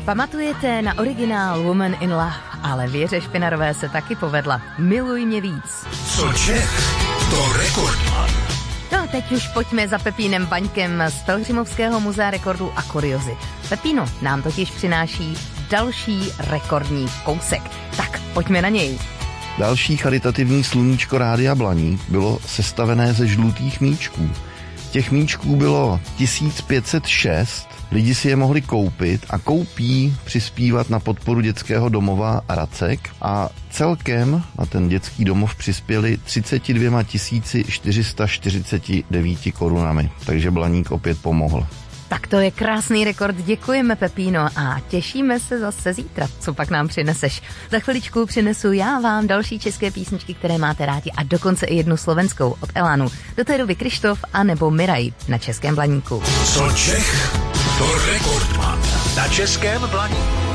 Pamatujete na originál Woman in Love, ale Věře Špinarové se taky povedla Miluj mě víc. Co Čech, to Rekordman. No teď už pojďme za Pepínem Baňkem z Pelhřimovského muzea rekordů a kuriozit. Pepíno nám totiž přináší další rekordní kousek. Tak pojďme na něj. Další charitativní sluníčko Rádia Blaník bylo sestavené ze žlutých míčků. Těch míčků bylo 1506, lidi si je mohli koupit a koupí přispívat na podporu dětského domova Racek a celkem na ten dětský domov přispěli 32 449 korunami, takže Blaník opět pomohl. Tak to je krásný rekord, děkujeme Pepíno a těšíme se zase zítra, co pak nám přineseš. Za chviličku přinesu já vám další české písničky, které máte rádi a dokonce i jednu slovenskou od Elánu. Do té doby Krištof a nebo Miraj na Českém Blaníku. Co Čech, to Rekordman na Českém Blaníku.